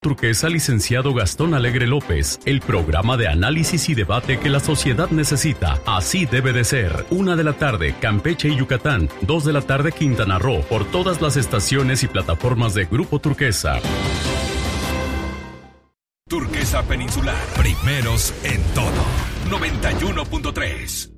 Turquesa, licenciado Gastón Alegre López, el programa de análisis y debate que la sociedad necesita. Así debe de ser. 1 de la tarde, Campeche y Yucatán. 2 de la tarde, Quintana Roo. Por todas las estaciones y plataformas de Grupo Turquesa. Turquesa Peninsular. Primeros en todo. 91.3.